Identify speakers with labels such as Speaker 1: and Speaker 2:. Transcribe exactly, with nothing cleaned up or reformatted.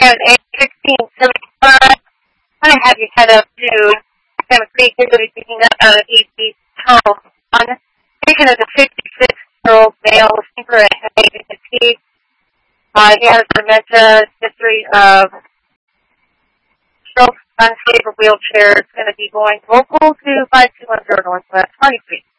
Speaker 1: and eight sixteen seventy-five. I'm going to have you head up to Salmon Creek. You're going to be picking up out of E C home. On the patient is a fifty-six-year-old male looking for a headache and fatigue. Uh, he has dementia, history of stroke, unstable wheelchair. It's going to be going local to five two one zero Northwest twenty Street.